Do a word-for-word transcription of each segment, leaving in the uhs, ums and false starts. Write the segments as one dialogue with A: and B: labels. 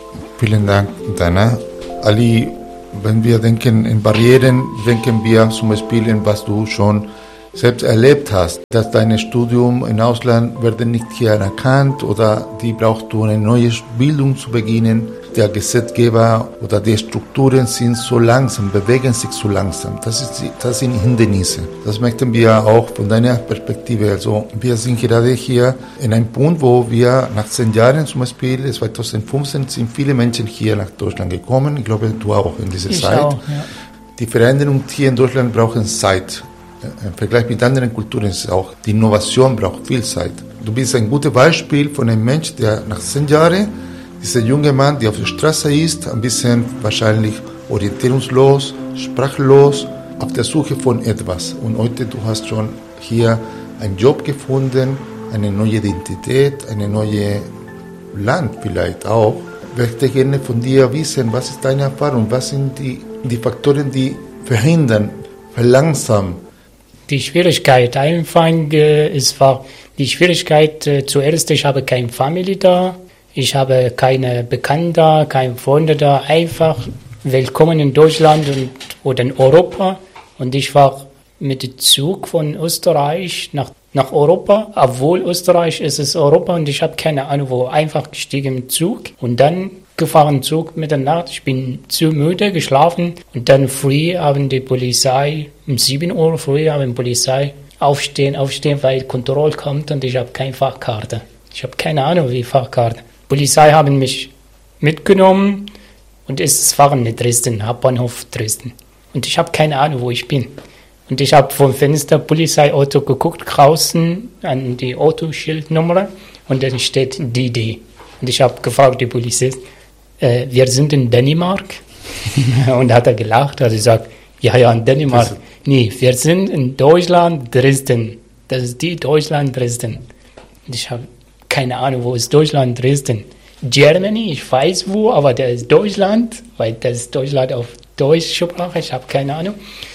A: Vielen Dank, Dana. Ali, wenn wir denken in Barrieren, denken wir zum Beispiel in was du schon selbst erlebt hast, dass dein Studium im Ausland werden nicht hier anerkannt oder die brauchst du eine neue Bildung zu beginnen. Der Gesetzgeber oder die Strukturen sind so langsam, bewegen sich so langsam. Das, ist, das sind Hindernisse. Das möchten wir auch von deiner Perspektive. Also wir sind gerade hier in einem Punkt, wo wir nach zehn Jahren zum Beispiel, zweitausendfünfzehn, sind viele Menschen hier nach Deutschland gekommen. Ich glaube, du auch in dieser
B: ich
A: Zeit.
B: Auch, ja.
A: Die Veränderungen hier in Deutschland brauchen Zeit. Im Vergleich mit anderen Kulturen ist es auch, die Innovation braucht viel Zeit. Du bist ein gutes Beispiel von einem Menschen, der nach zehn Jahren, dieser junge Mann, der auf der Straße ist, ein bisschen wahrscheinlich orientierungslos, sprachlos, auf der Suche von etwas. Und heute, du hast schon hier einen Job gefunden, eine neue Identität, eine neue Land vielleicht auch. Ich möchte gerne von dir wissen, was ist deine Erfahrung, was sind die, die Faktoren, die verhindern, verlangsamen.
B: Die Schwierigkeit einfach, äh, es war die Schwierigkeit, äh, zuerst, ich habe keine Familie da, ich habe keine Bekannten da, keine Freunde da, einfach willkommen in Deutschland und, oder in Europa. Und ich war mit dem Zug von Österreich nach, nach Europa, obwohl Österreich ist es Europa und ich habe keine Ahnung wo, einfach gestiegen im Zug und dann gefahren Zug mit der Nacht. Ich bin zu müde, geschlafen und dann früh haben die Polizei, um sieben Uhr früh haben die Polizei aufstehen, aufstehen, weil Kontrolle kommt und ich habe keine Fahrkarte. Ich habe keine Ahnung wie Fahrkarte. Die Polizei haben mich mitgenommen und es waren in Dresden, Hauptbahnhof Dresden. Und ich habe keine Ahnung, wo ich bin. Und ich habe vom Fenster Polizeiauto geguckt, draußen an die Autoschildnummer und dann steht D D. Und ich habe gefragt, die Polizist, äh, wir sind in Dänemark. Und hat er gelacht, hat gesagt, ja, ja, in Dänemark. Nee, wir sind in Deutschland, Dresden. Das ist die Deutschland, Dresden. Und ich habe keine Ahnung, wo ist Deutschland, Dresden. Germany, ich weiß wo, aber das ist Deutschland, weil das ist Deutschland auf Deutschsprache, ich habe keine Ahnung.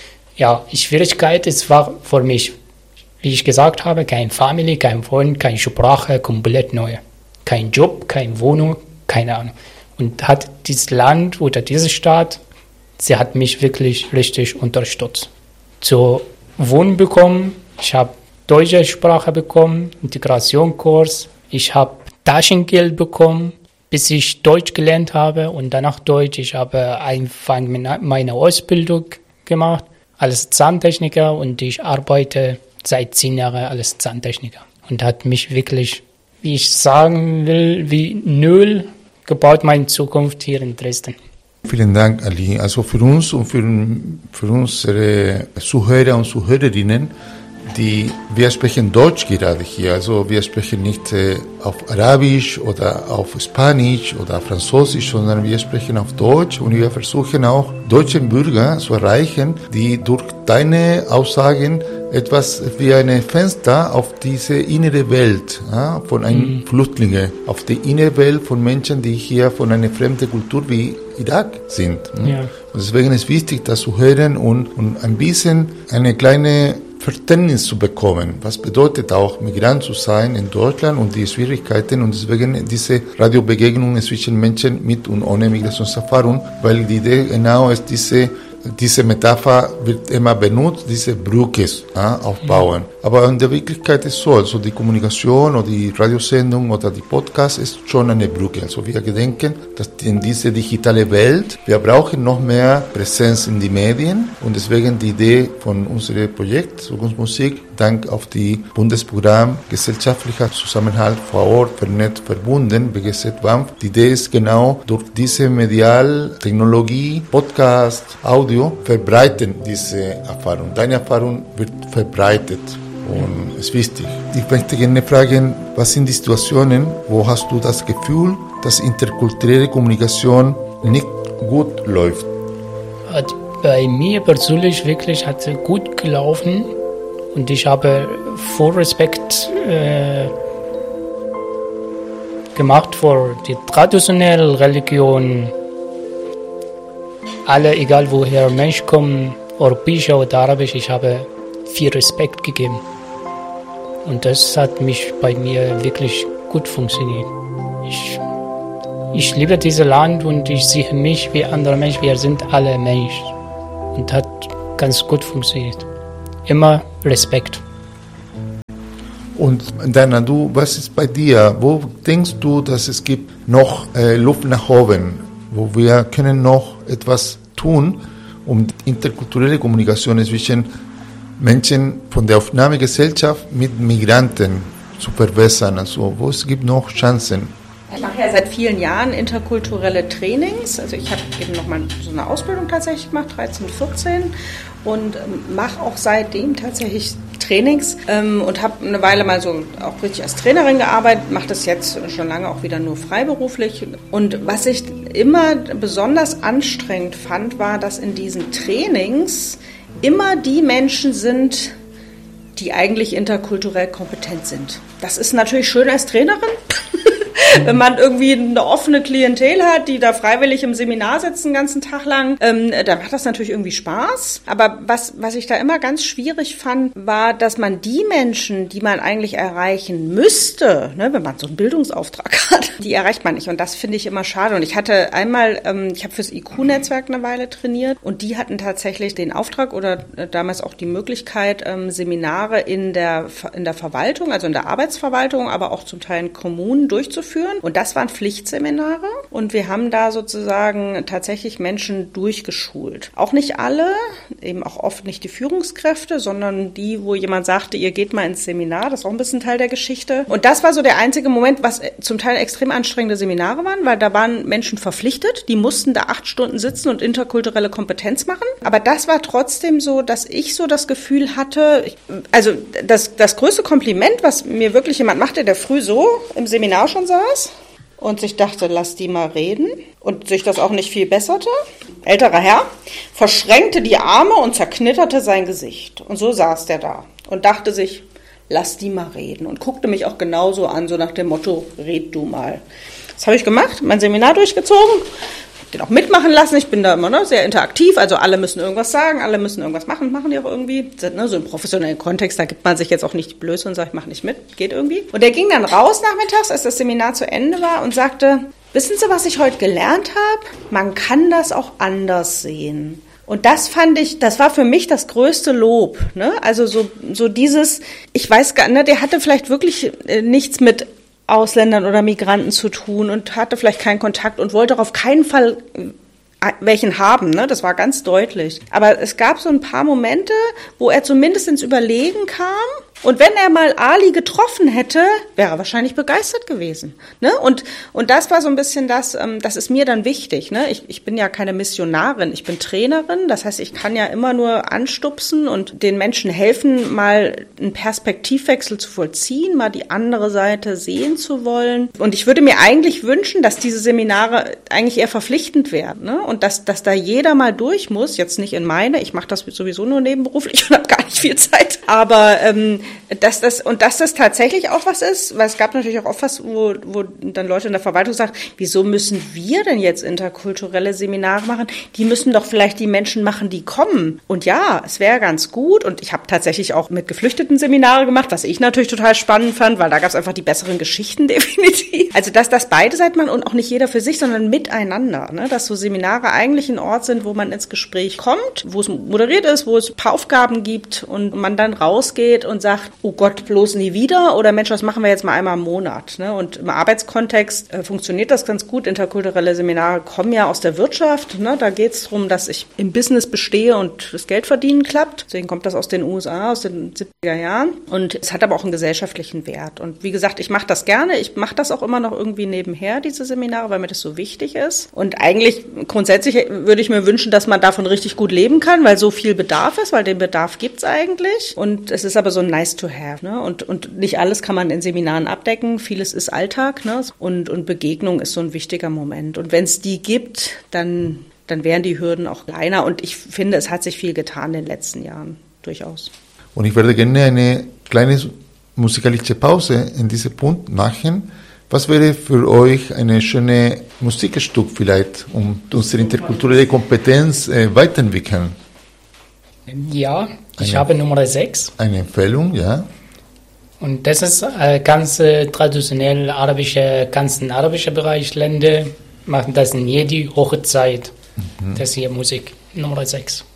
B: Ja, die Schwierigkeit ist, war für mich, wie ich gesagt habe, keine Familie, kein Freund, keine Sprache, komplett neu. Kein Job, keine Wohnung, keine Ahnung. Und hat dieses Land oder diese Stadt, sie hat mich wirklich richtig unterstützt. Zu Wohnen bekommen, ich habe deutsche Sprache bekommen, Integrationskurs, ich habe Taschengeld bekommen, bis ich Deutsch gelernt habe und danach Deutsch. Ich habe einfach meine Ausbildung gemacht als Zahntechniker und ich arbeite seit zehn Jahren als Zahntechniker. Und hat mich wirklich, wie ich sagen will, wie null gebaut, meine Zukunft hier in Dresden.
A: Vielen Dank, Ali. Also für uns und für, für unsere Zuhörer und Zuhörerinnen, die, wir sprechen Deutsch gerade hier, also wir sprechen nicht äh, auf Arabisch oder auf Spanisch oder Französisch, sondern wir sprechen auf Deutsch und wir versuchen auch deutschen Bürger zu erreichen, die durch deine Aussagen etwas wie ein Fenster auf diese innere Welt ja, von einem mhm. Flüchtlinge, auf die innere Welt von Menschen, die hier von einer fremden Kultur wie Irak sind. Ja. Und deswegen ist wichtig, das zu hören und, und ein bisschen eine kleine Verständnis zu bekommen. Was bedeutet auch, Migrant zu sein in Deutschland und die Schwierigkeiten und deswegen diese Radiobegegnungen zwischen Menschen mit und ohne Migrationserfahrung, weil die Idee genau ist, diese Diese Metapher wird immer benutzt, diese Brücke ja, aufbauen. Mhm. Aber in der Wirklichkeit ist es so, also die Kommunikation oder die Radiosendung oder die Podcast ist schon eine Brücke. Also wir gedenken, dass in diese digitale Welt, wir brauchen noch mehr Präsenz in die Medien und deswegen die Idee von unserem Projekt Zukunftsmusik, dank auf die Bundesprogramm Gesellschaftlicher Zusammenhalt vor Ort, vernetzt, verbunden, B G Z B A M F. Die Idee ist genau, durch diese Medial-Technologie, Podcast, Audio, verbreiten diese Erfahrung. Deine Erfahrung wird verbreitet und ist wichtig. Ich möchte gerne fragen, was sind die Situationen, wo hast du das Gefühl, dass interkulturelle Kommunikation nicht gut läuft?
B: Bei mir persönlich wirklich hat es gut gelaufen und ich habe voll Respekt äh, gemacht vor die traditionelle Religion. Alle, egal woher Mensch kommt, europäischer oder arabisch, ich habe viel Respekt gegeben. Und das hat mich bei mir wirklich gut funktioniert. Ich, ich liebe dieses Land und ich sehe mich wie andere Menschen. Wir sind alle Menschen. Und hat ganz gut funktioniert. Immer Respekt.
A: Und Dana, du, was ist bei dir? Wo denkst du, dass es gibt noch äh, Luft nach oben, wo wir können noch etwas tun, um interkulturelle Kommunikation zwischen Menschen von der Aufnahmegesellschaft mit Migranten zu verbessern? Also, wo es gibt noch Chancen?
C: Ich mache ja seit vielen Jahren interkulturelle Trainings. Also ich habe eben nochmal so eine Ausbildung tatsächlich gemacht, dreizehn, vierzehn, und mache auch seitdem tatsächlich Trainings ähm, und habe eine Weile mal so auch richtig als Trainerin gearbeitet, mache das jetzt schon lange auch wieder nur freiberuflich. Und was ich immer besonders anstrengend fand, war, dass in diesen Trainings immer die Menschen sind, die eigentlich interkulturell kompetent sind. Das ist natürlich schön als Trainerin, wenn man irgendwie eine offene Klientel hat, die da freiwillig im Seminar sitzt den ganzen Tag lang, ähm, dann macht das natürlich irgendwie Spaß. Aber was, was ich da immer ganz schwierig fand, war, dass man die Menschen, die man eigentlich erreichen müsste, ne, wenn man so einen Bildungsauftrag hat, die erreicht man nicht. Und das finde ich immer schade. Und ich hatte einmal, ähm, ich habe fürs I Q-Netzwerk eine Weile trainiert und die hatten tatsächlich den Auftrag oder äh, damals auch die Möglichkeit, ähm, Seminare in der, in der Verwaltung, also in der Arbeitsverwaltung, aber auch zum Teil in Kommunen durchzuführen. Und das waren Pflichtseminare und wir haben da sozusagen tatsächlich Menschen durchgeschult. Auch nicht alle, eben auch oft nicht die Führungskräfte, sondern die, wo jemand sagte, ihr geht mal ins Seminar, das ist auch ein bisschen Teil der Geschichte. Und das war so der einzige Moment, was zum Teil extrem anstrengende Seminare waren, weil da waren Menschen verpflichtet, die mussten da acht Stunden sitzen und interkulturelle Kompetenz machen. Aber das war trotzdem so, dass ich so das Gefühl hatte, also das, das größte Kompliment, was mir wirklich jemand machte, der früh so im Seminar schon saß, und sich dachte, lass die mal reden und sich das auch nicht viel besserte. Älterer Herr verschränkte die Arme und zerknitterte sein Gesicht. Und so saß der da und dachte sich, lass die mal reden und guckte mich auch genauso an, so nach dem Motto, red du mal. Das habe ich gemacht, mein Seminar durchgezogen, den auch mitmachen lassen. Ich bin da immer ne, sehr interaktiv, also alle müssen irgendwas sagen, alle müssen irgendwas machen, machen die auch irgendwie. Ne, so im professionellen Kontext, da gibt man sich jetzt auch nicht blöse und sagt, ich mache nicht mit, geht irgendwie. Und der ging dann raus nachmittags, als das Seminar zu Ende war und sagte, wissen Sie, was ich heute gelernt habe? Man kann das auch anders sehen. Und das fand ich, das war für mich das größte Lob, ne? Also so, so dieses, ich weiß gar nicht, der hatte vielleicht wirklich äh, nichts mit Ausländern oder Migranten zu tun und hatte vielleicht keinen Kontakt und wollte auch auf keinen Fall welchen haben, ne? Das war ganz deutlich. Aber es gab so ein paar Momente, wo er zumindest ins Überlegen kam. Und wenn er mal Ali getroffen hätte, wäre er wahrscheinlich begeistert gewesen. Ne? Und, und das war so ein bisschen das, ähm, das ist mir dann wichtig. Ne? Ich, ich bin ja keine Missionarin, ich bin Trainerin. Das heißt, ich kann ja immer nur anstupsen und den Menschen helfen, mal einen Perspektivwechsel zu vollziehen, mal die andere Seite sehen zu wollen. Und ich würde mir eigentlich wünschen, dass diese Seminare eigentlich eher verpflichtend werden. Ne? Und dass, dass da jeder mal durch muss, jetzt nicht in meine, ich mache das sowieso nur nebenberuflich und habe gar nicht viel Zeit, aber ähm, dass das und dass das tatsächlich auch was ist, weil es gab natürlich auch oft was, wo, wo dann Leute in der Verwaltung sagen, wieso müssen wir denn jetzt interkulturelle Seminare machen? Die müssen doch vielleicht die Menschen machen, die kommen. Und ja, es wäre ganz gut. Und ich habe tatsächlich auch mit Geflüchteten Seminare gemacht, was ich natürlich total spannend fand, weil da gab es einfach die besseren Geschichten definitiv. Also dass das beide Seiten machen und auch nicht jeder für sich, sondern miteinander. Ne? Dass so Seminare eigentlich ein Ort sind, wo man ins Gespräch kommt, wo es moderiert ist, wo es ein paar Aufgaben gibt und man dann rausgeht und sagt, oh Gott, bloß nie wieder oder Mensch, das machen wir jetzt mal einmal im Monat. Ne? Und im Arbeitskontext äh, funktioniert das ganz gut. Interkulturelle Seminare kommen ja aus der Wirtschaft. Ne? Da geht es darum, dass ich im Business bestehe und das Geld verdienen klappt. Deswegen kommt das aus den U S A, aus den siebziger Jahren. Und es hat aber auch einen gesellschaftlichen Wert. Und wie gesagt, ich mache das gerne. Ich mache das auch immer noch irgendwie nebenher, diese Seminare, weil mir das so wichtig ist. Und eigentlich grundsätzlich würde ich mir wünschen, dass man davon richtig gut leben kann, weil so viel Bedarf ist, weil den Bedarf gibt's eigentlich. Und es ist aber so nice to have, ne? Und, und nicht alles kann man in Seminaren abdecken. Vieles ist Alltag, ne? Und, und Begegnung ist so ein wichtiger Moment. Und wenn es die gibt, dann, dann wären die Hürden auch kleiner. Und ich finde, es hat sich viel getan in den letzten Jahren, durchaus.
A: Und ich würde gerne eine kleine musikalische Pause in diesem Punkt machen. Was wäre für euch eine schöne Musikstück vielleicht, um unsere interkulturelle Kompetenz äh, weiterentwickeln?
B: Ja, ich
A: eine,
B: habe Nummer sechs.
A: Eine Empfehlung, ja.
B: Und das ist äh, ganz äh, traditionell arabische, ganzen arabische Bereich. Länder machen das in jede Hochzeit. Mhm. Das hier Musik Nummer sechs.